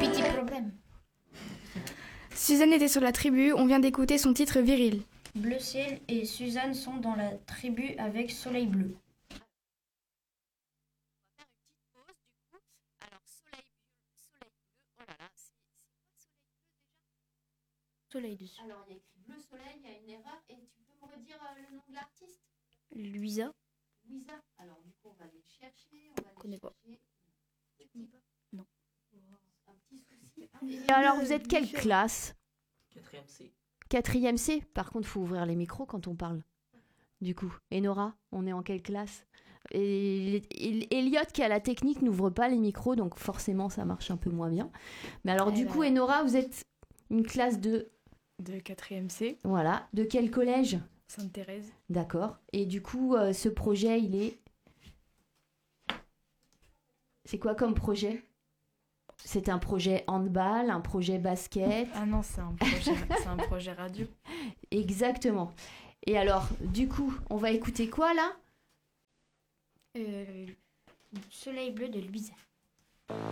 petit problème. Suzanne était sur la tribu, on vient d'écouter son titre viril. Bleu ciel et Suzanne sont dans la tribu avec Soleil bleu. Soleil dessus. Alors, il y a écrit Bleu Soleil, il y a une erreur. Et tu peux me redire le nom de l'artiste? Luisa. Louisa. Alors, du coup, on va aller le chercher. On va aller Connais pas. chercher. Tu connais pas? Non. Un petit souci. Et alors, vous êtes quelle classe? 4e C. 4e C. Par contre, il faut ouvrir les micros quand on parle. Du coup. Et Nora, on est en quelle classe? Et Elliot, qui a la technique, n'ouvre pas les micros, donc forcément, ça marche un peu moins bien. Mais alors, du coup, Enora, vous êtes une classe de 4e C. Voilà. De quel collège? Sainte-Thérèse. D'accord. Et du coup, ce projet, il est... C'est quoi comme projet? C'est un projet handball, un projet basket? Ah non, c'est un projet radio. Exactement. Et alors, du coup, on va écouter quoi, là? Soleil bleu de Luisa.